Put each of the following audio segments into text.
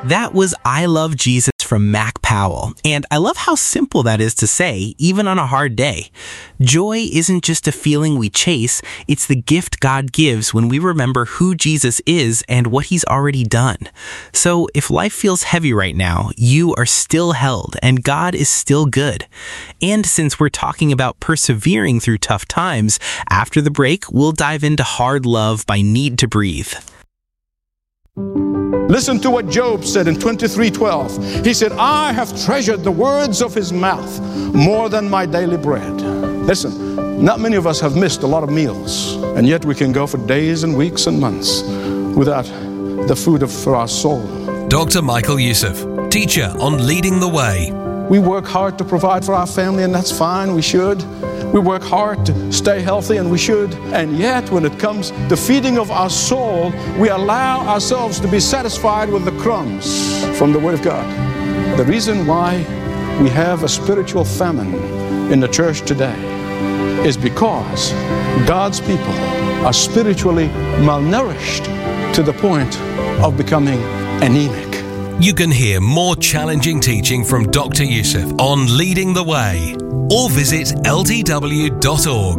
That was I Love Jesus from Mac Powell, and I love how simple that is to say, even on a hard day. Joy isn't just a feeling we chase, it's the gift God gives when we remember who Jesus is and what he's already done. So if life feels heavy right now, you are still held and God is still good. And since we're talking about persevering through tough times, after the break, we'll dive into Hard Love by Need to Breathe. Listen to what Job said in 23:12. He said, I have treasured the words of his mouth more than my daily bread. Listen, not many of us have missed a lot of meals, and yet we can go for days and weeks and months without the food for our soul. Dr. Michael Youssef, teacher on Leading the Way. We work hard to provide for our family, and that's fine, we should. We work hard to stay healthy, and we should. And yet, when it comes to feeding of our soul, we allow ourselves to be satisfied with the crumbs from the Word of God. The reason why we have a spiritual famine in the church today is because God's people are spiritually malnourished to the point of becoming anemic. You can hear more challenging teaching from Dr. Youssef on Leading the Way, or visit ldw.org.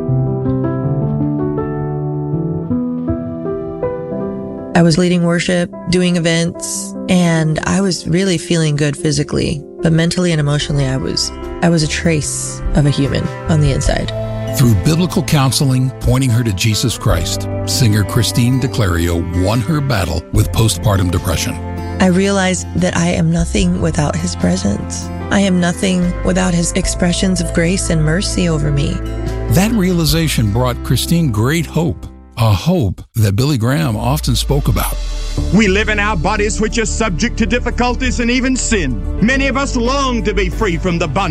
I was leading worship, doing events, and I was really feeling good physically, but mentally and emotionally I was a trace of a human on the inside. Through biblical counseling pointing her to Jesus Christ, singer Christine DeClario won her battle with postpartum depression. I realized that I am nothing without his presence. I am nothing without his expressions of grace and mercy over me. That realization brought Christine great hope, a hope that Billy Graham often spoke about. We live in our bodies which are subject to difficulties and even sin. Many of us long to be free from the bondage